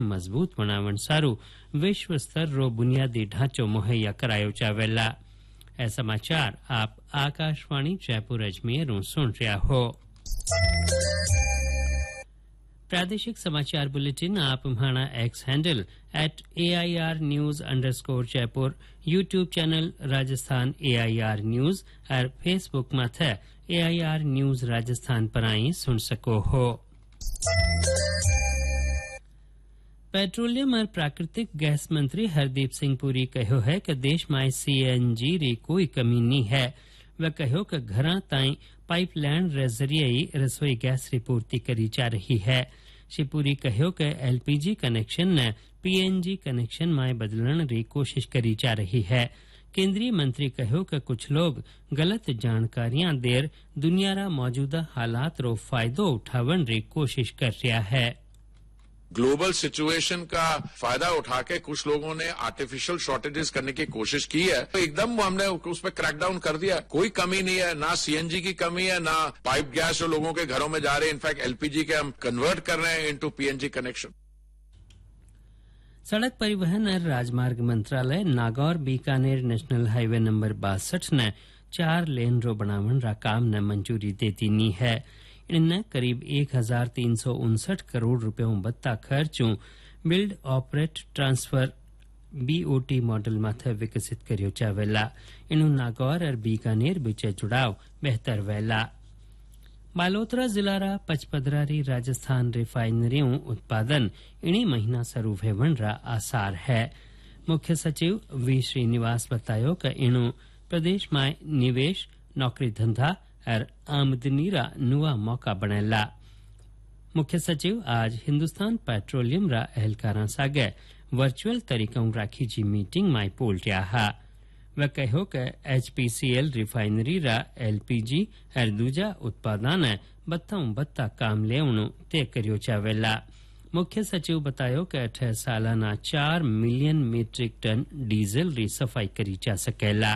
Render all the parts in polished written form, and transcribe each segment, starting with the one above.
मजबूत बनावण सारू विश्व स्तर रो बुनियादी ढांचो मुहैया करायो जावेला। ए समाचार आप आकाशवाणी जयपुर अजमेर सुन रहा हो। प्रादेशिक समाचार बुलेटिन आप हमारा x handle @AIR News_Jaipur, YouTube channel Rajasthan AIR news और फेसबुक माथे AIR न्यूज राजस्थान पर आई सुन सको हो। पेट्रोलियम और प्राकृतिक गैस मंत्री हरदीप सिंह पुरी कहो है कि देश में CNG री कोई कमी नहीं है। वह कहो कि घरां ताई पाइपलाइन रे जरिए ही रसोई गैस री पूर्ति करी जा रही है। श्री पुरी कहो कि LPG कनेक्शन ने PNG कनेक्शन में बदलने री कोशिश करी जा रही है। केंद्रीय मंत्री कहो कि कुछ लोग गलत जानकारियां देर दुनिया रा मौजूदा हालात रो फायदो उठावन री कोशिश कर रहा है। ग्लोबल सिचुएशन का फायदा उठा के कुछ लोगों ने आर्टिफिशियल शॉर्टेजेस करने की कोशिश की है, तो एकदम हमने उस पर क्रैकडाउन कर दिया। कोई कमी नहीं है, ना CNG की कमी है, ना पाइप गैस जो लोगों के घरों में जा रहे हैं। इनफैक्ट LPG के हम कन्वर्ट कर रहे हैं इनटू PNG कनेक्शन। सड़क परिवहन और राजमार्ग मंत्रालय Nagaur Bikaner national highway number 62 ने 4 लेन रो बनावन रा काम ने मंजूरी देती नी है। इनने करीब 1359 करोड़ रुपयों बत्ता खर्चों build operate transfer BOT model माथे विकसित करियो जावेला। इनु नागौर और बीकानेर बीचे जुड़ाव बेहतर वेला। बालोतरा जिला रा पचपदरा री राजस्थान रिफाइनरियों उत्पादन इन्हीं महीना शुरू होवन रा आसार है। मुख्य सचिव V श्रीनिवास बतायो कि इनु प्रदेश में निवेश, नौकरी धंधा और आमदनी रा नुआ मौका बनेला। मुख्य सचिव आज हिंदुस्तान पेट्रोलियम रा एहलकारा सागे वर्चुअल तरीकों राखी जी मीटिंग में बोल रहा। वह कहो कि HPCL रिफाइनरी रा LPG और दूजा उत्पादन बत्ता काम लेवनु तय करियो जावेला। मुख्य सचिव बतायो कि 8 सालाना 4 मिलियन मीट्रिक टन डीजल री सफाई करी जा सकेला।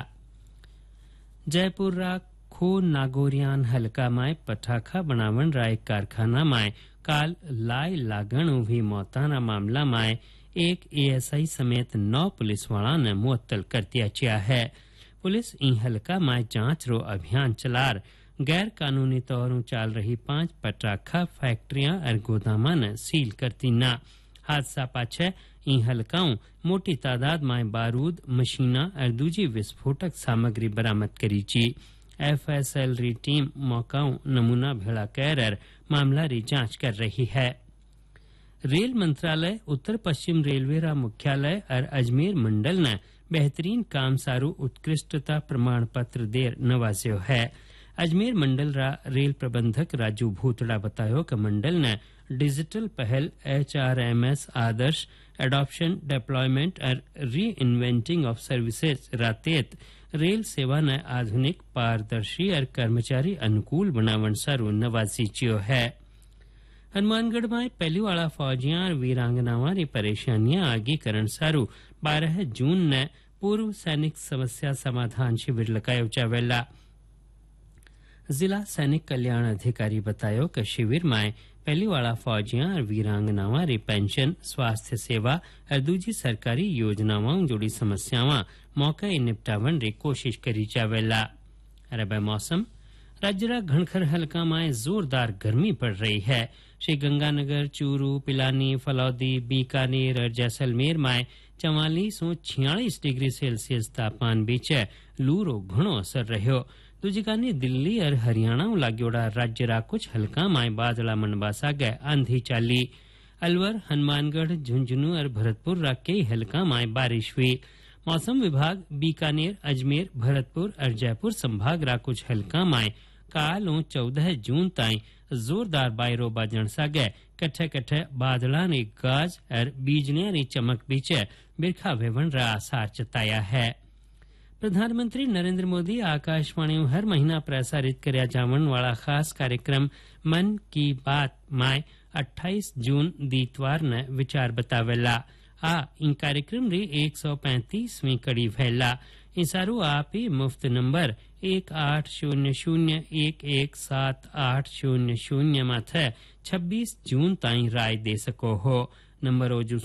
जयपुर रा खो नागोरियान हल्का में पटाखा बनावन रा एक कारखाना में काल लाई लागण हुई मौताना मामला में एक ASI समेत 9 पुलिस वाला ने मुअत्तल कर दिया है। पुलिस इन हल्का में जांच रो अभियान चलार गैर कानूनी तौर चाल रही 5 पटाखा फैक्ट्रियां और गोदामा ने सील करती ना। हादसा पाछे इन हल्काओं मोटी तादाद में बारूद, मशीना और दूजी विस्फोटक सामग्री बरामद करी ची। FSL री टीम मौकाओं नमूना भेड़ा कर मामला री जांच कर रही है। रेल मंत्रालय उत्तर पश्चिम रेलवे रा मुख्यालय और अजमेर मंडल ने बेहतरीन काम सारू उत्कृष्टता प्रमाण पत्र देर नवाजियो है। अजमेर मंडल रा रेल प्रबंधक राजू भूतड़ा बतायो कि मंडल ने डिजिटल पहल HRMS आदर्श एडॉप्शन, डिप्लॉयमेंट और री इन्वेंटिंग ऑफ सर्विसेज रातेत रेल सेवा ने आधुनिक, पारदर्शी और कर्मचारी अनुकूल बनावन सारू नवाजी चियो है। हनुमानगढ़ में पहली वाला फौजियां और वीरांगनावां री परेशानियां आगे करण सारू 12 जून ने पूर्व सैनिक समस्या समाधान शिविर लगायो जावेला। जिला सैनिक कल्याण अधिकारी बतायो कि शिविर में पहली वाला फौजियां और वीरांगनावां री पेंशन, स्वास्थ्य सेवा और दूजी सरकारी योजनाओं जुड़ी समस्यावां मौके निपटावन री कोशिश करी जावेला। अरब मौसम राज्य रा घणखर हल्का में जोरदार गर्मी पड़ रही है। श्री गंगानगर, चूरू, पिलानी, फलौदी, बीकानेर और जैसलमेर में 44 और 46 डिग्री सेल्सियस तापमान बीचे लू रो घणो असर रह्यो। दूजी कानी दिल्ली और हरियाणा लाग्योड़ा राज्य रा कुछ हल्का में बादला मनबा सागे आंधी चाली। अलवर, हनुमानगढ़, झुंझुनू और भरतपुर रा कई हल्का में बारिश हुई। मौसम विभाग बीकानेर, अजमेर, भरतपुर और जयपुर संभाग रा कुछ हल्का में काल 14 जून ताई जोरदार बायरो बाजण सागे कट्ठे कट्ठे बादला री गाज और बीजलियां री चमक बीचे बिरखा वेवन रा आसार जताया है। प्रधानमंत्री नरेंद्र मोदी आकाशवाणी हर महीना प्रसारित करया जावन वाला खास कार्यक्रम मन की बात में 28 जून दीतवार ने विचार बतावेला। इन कार्यक्रम री 135वीं कड़ी वेला। इंसारू आप ही मुफ्त नंबर 1800117800 माथे 26 जून ताई राय दे सको हो। नंबर